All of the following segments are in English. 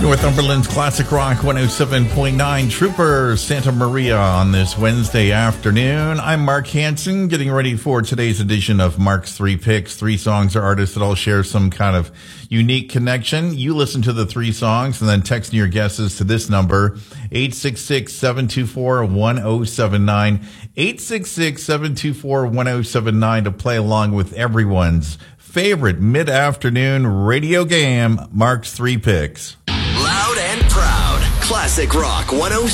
Northumberland's Classic Rock 107.9 Trooper Santa Maria on this Wednesday afternoon. I'm Mark Hansen, getting ready for today's edition of Mark's Three Picks. 3 songs or artists that all share some kind of unique connection. You listen to the 3 songs and then text your guesses to this number, 866-724-1079, 866-724-1079 to play along with everyone's favorite mid-afternoon radio game, Mark's Three Picks. Loud and proud. Classic Rock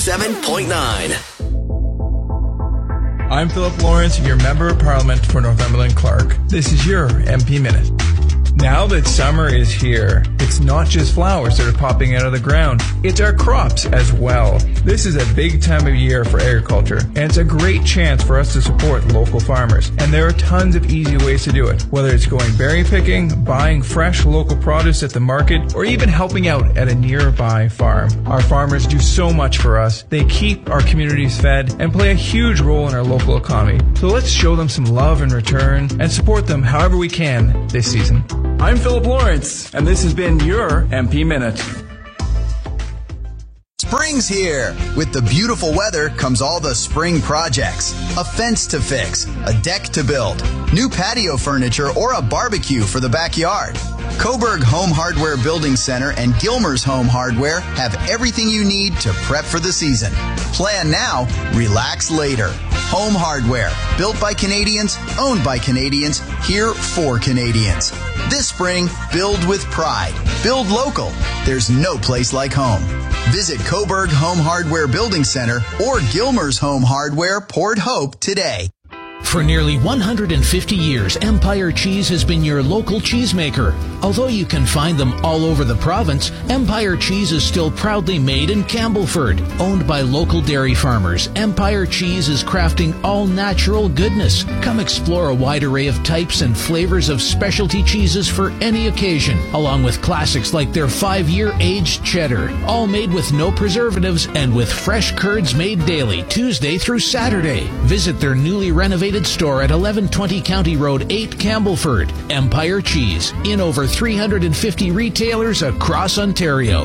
107.9. I'm Philip Lawrence, your Member of Parliament for Northumberland Clark. This is your MP Minute. Now that summer is here, it's not just flowers that are popping out of the ground, it's our crops as well. This is a big time of year for agriculture, and it's a great chance for us to support local farmers. And there are tons of easy ways to do it, whether it's going berry picking, buying fresh local produce at the market, or even helping out at a nearby farm. Our farmers do so much for us. They keep our communities fed and play a huge role in our local economy. So let's show them some love in return and support them however we can this season. I'm Philip Lawrence, and this has been your MP Minute. Spring's here. With the beautiful weather comes all the spring projects. A fence to fix, a deck to build, new patio furniture, or a barbecue for the backyard. Coburg Home Hardware Building Center and Gilmer's Home Hardware have everything you need to prep for the season. Plan now, relax later. Home Hardware, built by Canadians, owned by Canadians, here for Canadians. This spring, build with pride. Build local. There's no place like home. Visit Coburg Home Hardware Building Center or Gilmer's Home Hardware, Port Hope today. For nearly 150 years, Empire Cheese has been your local cheesemaker. Although you can find them all over the province, Empire Cheese is still proudly made in Campbellford. Owned by local dairy farmers, Empire Cheese is crafting all-natural goodness. Come explore a wide array of types and flavors of specialty cheeses for any occasion, along with classics like their 5-year aged cheddar, all made with no preservatives and with fresh curds made daily, Tuesday through Saturday. Visit their newly renovated store at 1120 County Road 8, Campbellford. Empire Cheese, in over 350 retailers across Ontario.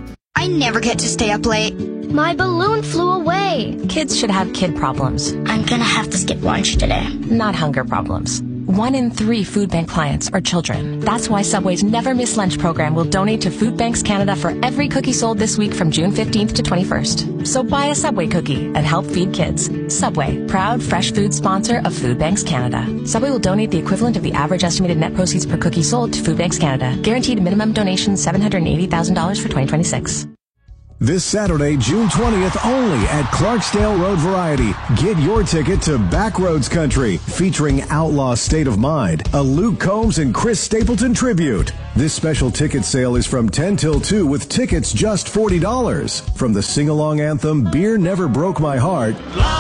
I never get to stay up late. My balloon flew away. Kids should have kid problems. I'm gonna have to skip lunch today. Not hunger problems. 1 in 3 food bank clients are children. That's why Subway's Never Miss Lunch program will donate to Food Banks Canada for every cookie sold this week from June 15th to 21st. So buy a Subway cookie and help feed kids. Subway, proud fresh food sponsor of Food Banks Canada. Subway will donate the equivalent of the average estimated net proceeds per cookie sold to Food Banks Canada. Guaranteed minimum donation $780,000 for 2026. This Saturday, June 20th, only at Clarksdale Road Variety. Get your ticket to Backroads Country, featuring Outlaw State of Mind, a Luke Combs and Chris Stapleton tribute. This special ticket sale is from 10 till 2 with tickets just $40. From the sing-along anthem, Beer Never Broke My Heart,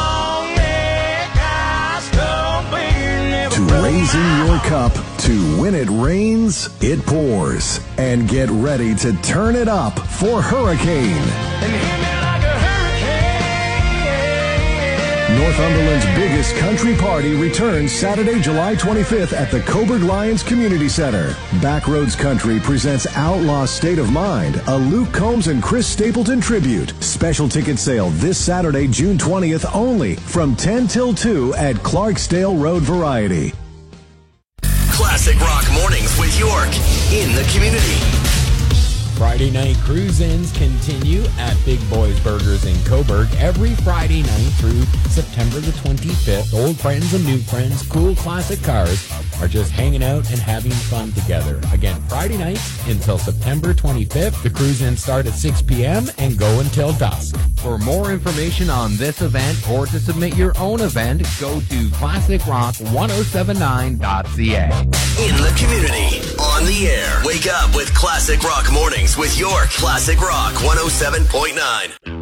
to raising your cup, to when it rains, it pours. And get ready to turn it up for Hurricane. And hit me like a hurricane. Northumberland's biggest country party returns Saturday, July 25th at the Coburg Lions Community Center. Backroads Country presents Outlaw State of Mind, a Luke Combs and Chris Stapleton tribute. Special ticket sale this Saturday, June 20th only from 10 till 2 at Clarksdale Road Variety. Classic Rock Mornings with York in the community. Friday night cruise-ins continue at Big Boys Burgers in Coburg every Friday night through September the 25th. Old friends and new friends, cool classic cars are just hanging out and having fun together. Again, Friday nights until September 25th. The cruise-ins start at 6 p.m. and go until dusk. For more information on this event or to submit your own event, go to classicrock1079.ca. In the community, on the air. Wake up with Classic Rock Mornings with York. Classic Rock 107.9.